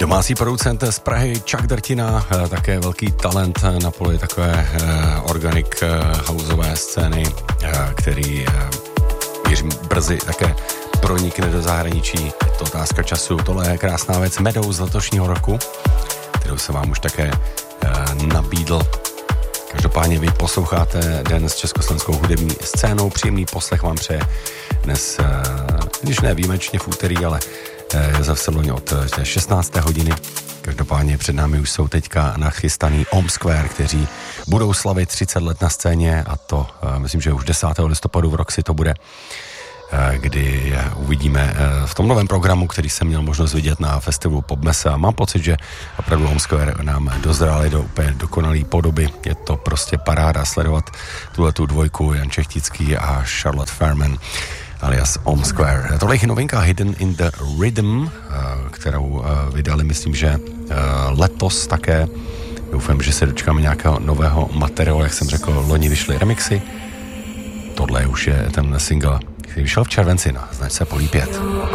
Domácí producent z Prahy Chuck Drtina, také velký talent na poli takové organic houseové scény, který věřím brzy také pronikne do zahraničí. Je to otázka času. Tohle je krásná věc Meadow z letošního roku, kterou se vám už také nabídl. Každopádně vy posloucháte Den s československou hudební scénou. Příjemný poslech vám přeje dnes, když ne výjimečně v úterý, ale Josef Sedloň od 16. hodiny. Každopádně před námi už jsou teďka nachystaný Om Square, kteří budou slavit 30 let na scéně, a to myslím, že už 10. listopadu v Roxy to bude, kdy uvidíme v tom novém programu, který jsem měl možnost vidět na festivalu Popmesse, a mám pocit, že opravdu Om Square nám dozráli do úplně dokonalé podoby. Je to prostě paráda sledovat tuhletu dvojku, Jan Čechtický a Charlotte Fairman alias Om Square. Tohle je novinka Hidden in the Rhythm, kterou vydali, myslím, že letos také. Doufám, že se dočkáme nějakého nového materiálu, jak jsem řekl, loni vyšly remixy. Tohle už je ten single, který vyšel v červenci na značce Polí 5.